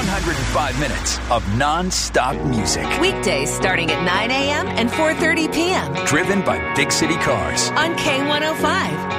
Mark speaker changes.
Speaker 1: 105 minutes of non-stop music.
Speaker 2: Weekdays starting at 9 a.m. and 4:30 p.m.
Speaker 1: Driven by Big City Cars.
Speaker 2: On K105.